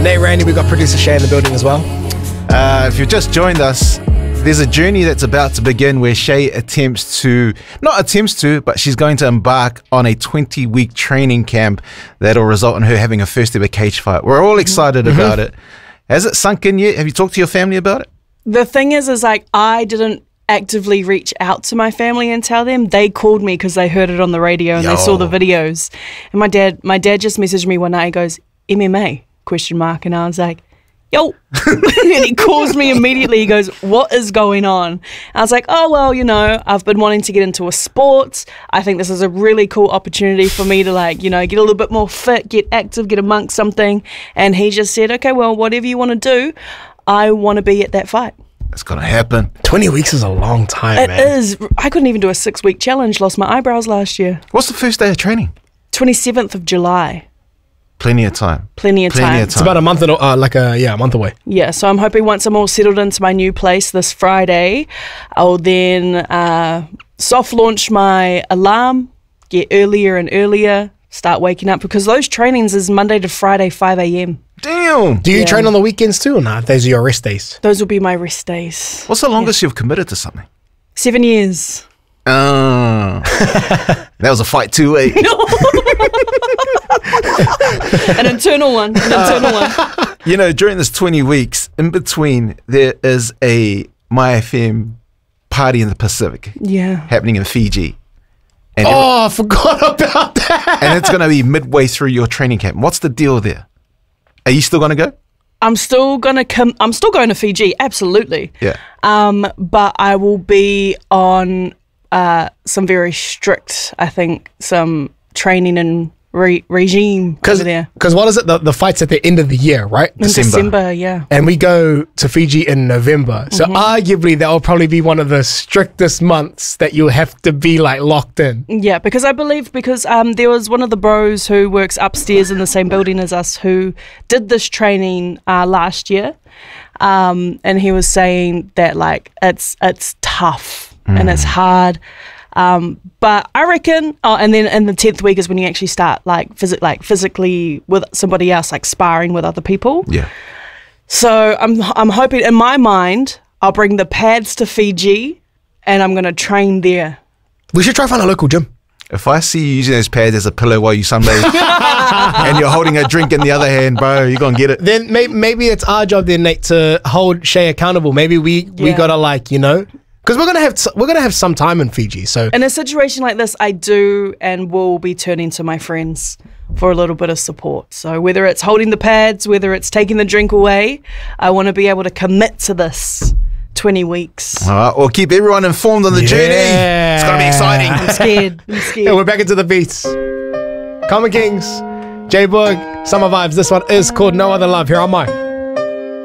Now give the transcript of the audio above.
Nate Randy, we got producer Shay in the building as well. If you've just joined us, there's a journey that's about to begin where Shay but she's going to embark on a 20-week training camp that'll result in her having her first ever cage fight. We're all excited about it. Has it sunk in yet? Have you talked to your family about it? The thing is like I didn't actively reach out to my family and tell them. They called me because they heard it on the radio and they saw the videos. And my dad just messaged me one night. He goes, MMA? ? And I was like, yo. And he calls me immediately. He goes, what is going on? I was like, oh, well, you know, I've been wanting to get into a sport. I think this is a really cool opportunity for me to, like, you know, get a little bit more fit, get active, get amongst something. And he just said, okay, well, whatever you want to do, I want to be at that fight. It's going to happen. 20 weeks is a long time, man. It is. I couldn't even do a 6-week challenge. Lost my eyebrows last year. What's the first day of training? 27th of July. Plenty of time. Plenty of time. It's about a month, a month away. Yeah, so I'm hoping once I'm all settled into my new place this Friday, I'll then soft launch my alarm, get earlier and earlier, start waking up, because those trainings is Monday to Friday, 5 a.m. Damn. Do you train on the weekends too or not? Those are your rest days? Those will be my rest days. What's the longest you've committed to something? 7 years. That was a fight 2-8. An internal one. You know, during this 20 weeks, in between, there is a MyFM party in the Pacific happening in Fiji. And I forgot about that. And it's going to be midway through your training camp. What's the deal there? Are you still going to go? I'm still going to Fiji, absolutely. Yeah. But I will be on some very strict, I think, some training and regime over there. Because what is it? The fight's at the end of the year, right? In December, yeah. And we go to Fiji in November. So arguably that will probably be one of the strictest months that you'll have to be like locked in. Yeah, because I believe there was one of the bros who works upstairs in the same building as us who did this training last year. And he was saying that like it's tough and it's hard. But I reckon, and then in the 10th week is when you actually start physically with somebody else, like sparring with other people. Yeah. So I'm hoping, in my mind, I'll bring the pads to Fiji and I'm going to train there. We should try find a local gym. If I see you using those pads as a pillow while you sunbathe and you're holding a drink in the other hand, bro, you're going to get it. Then maybe it's our job then, Nate, to hold Shay accountable. Maybe we got to like, you know, because we're gonna have some time in Fiji. So in a situation like this, I do and will be turning to my friends for a little bit of support. So whether it's holding the pads, whether it's taking the drink away, I want to be able to commit to this 20 weeks. All right, we'll keep everyone informed on the journey. It's gonna be exciting. I'm scared. Yeah, we're back into the beats. Common Kings, J Boog, Summer Vibes. This one is called No Other Love. Here on my